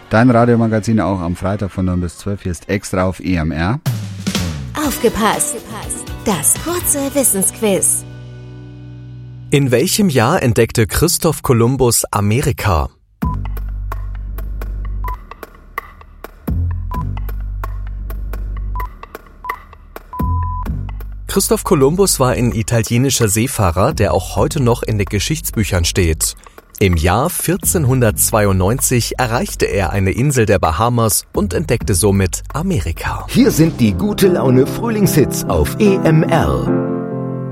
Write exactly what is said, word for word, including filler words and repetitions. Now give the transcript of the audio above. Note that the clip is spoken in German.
Dein Radiomagazin auch am Freitag von neun bis zwölf. Hier ist Extra auf E M R. Aufgepasst! Das kurze Wissensquiz. In welchem Jahr entdeckte Christoph Kolumbus Amerika? Christoph Kolumbus war ein italienischer Seefahrer, der auch heute noch in den Geschichtsbüchern steht. Im Jahr vierzehnhundertzweiundneunzig erreichte er eine Insel der Bahamas und entdeckte somit Amerika. Hier sind die gute Laune Frühlingshits auf E M R.